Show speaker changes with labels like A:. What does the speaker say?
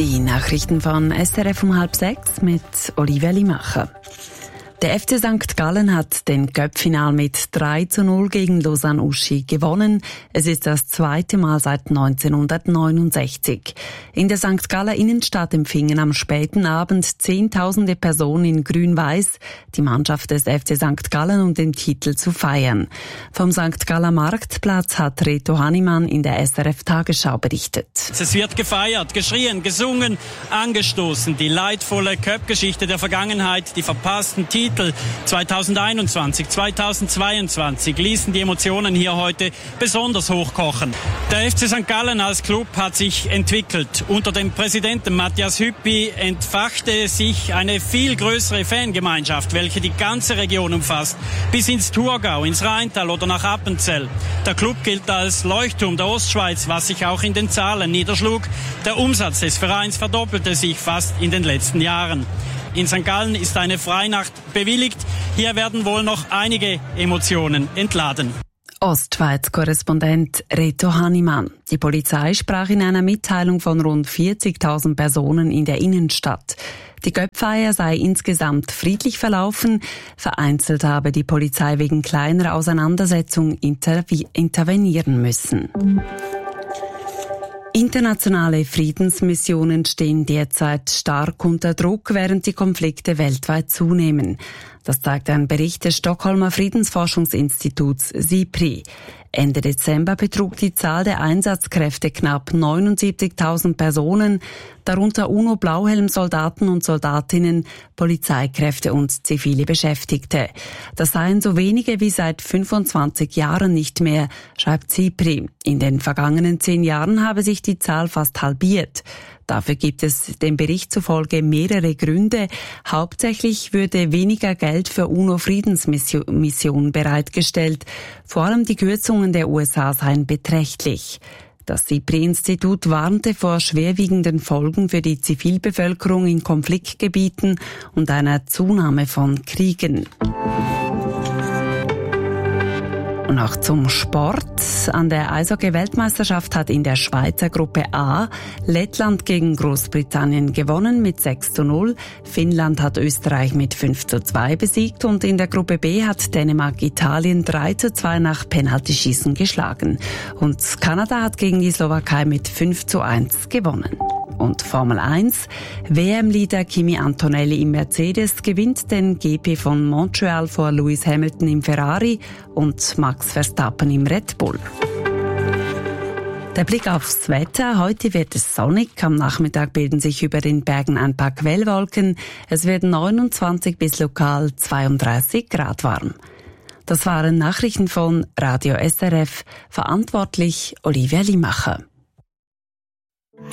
A: Die Nachrichten von SRF um 5:30 mit Olivia Limacher. Der FC St. Gallen hat den Cup-Final mit 3:0 gegen Lausanne Uschi gewonnen. Es ist das zweite Mal seit 1969. In der St. Galler Innenstadt empfingen am späten Abend Zehntausende Personen in Grün-Weiß die Mannschaft des FC St. Gallen, um den Titel zu feiern. Vom St. Galler Marktplatz hat Reto Hannemann in der SRF-Tagesschau berichtet.
B: Es wird gefeiert, geschrien, gesungen, angestoßen. Die leidvolle Cup-Geschichte der Vergangenheit, die verpassten Titel 2021, 2022 ließen die Emotionen hier heute besonders hochkochen. Der FC St. Gallen als Club hat sich entwickelt. Unter dem Präsidenten Matthias Hüppi entfachte sich eine viel größere Fangemeinschaft, welche die ganze Region umfasst, bis ins Thurgau, ins Rheintal oder nach Appenzell. Der Club gilt als Leuchtturm der Ostschweiz, was sich auch in den Zahlen niederschlug. Der Umsatz des Vereins verdoppelte sich fast in den letzten Jahren. In St. Gallen ist eine Freinacht bewilligt. Hier werden wohl noch einige Emotionen entladen.
A: Ostschweiz-Korrespondent Reto Hannemann. Die Polizei sprach in einer Mitteilung von rund 40.000 Personen in der Innenstadt. Die Cup-Feier sei insgesamt friedlich verlaufen. Vereinzelt habe die Polizei wegen kleiner Auseinandersetzungen intervenieren müssen. Internationale Friedensmissionen stehen derzeit stark unter Druck, während die Konflikte weltweit zunehmen. Das zeigt ein Bericht des Stockholmer Friedensforschungsinstituts SIPRI. Ende Dezember betrug die Zahl der Einsatzkräfte knapp 79.000 Personen, darunter UNO-Blauhelm-Soldaten und Soldatinnen, Polizeikräfte und zivile Beschäftigte. Das seien so wenige wie seit 25 Jahren nicht mehr, schreibt SIPRI. In den vergangenen 10 Jahren habe sich die Zahl fast halbiert. Dafür gibt es dem Bericht zufolge mehrere Gründe. Hauptsächlich würde weniger Geld für UNO-Friedensmissionen bereitgestellt. Vor allem die Kürzungen der USA seien beträchtlich. Das SIPRI-Institut warnte vor schwerwiegenden Folgen für die Zivilbevölkerung in Konfliktgebieten und einer Zunahme von Kriegen. Und auch zum Sport. An der Eishockey-Weltmeisterschaft hat in der Schweizer Gruppe A Lettland gegen Großbritannien gewonnen mit 6:0. Finnland hat Österreich mit 5:2 besiegt und in der Gruppe B hat Dänemark Italien 3:2 nach Penaltyschießen geschlagen. Und Kanada hat gegen die Slowakei mit 5:1 gewonnen. Und Formel 1. WM-Leader Kimi Antonelli im Mercedes gewinnt den GP von Montreal vor Lewis Hamilton im Ferrari und Max Verstappen im Red Bull. Der Blick aufs Wetter. Heute wird es sonnig. Am Nachmittag bilden sich über den Bergen ein paar Quellwolken. Es wird 29 bis lokal 32 Grad warm. Das waren Nachrichten von Radio SRF. Verantwortlich Olivia Limacher.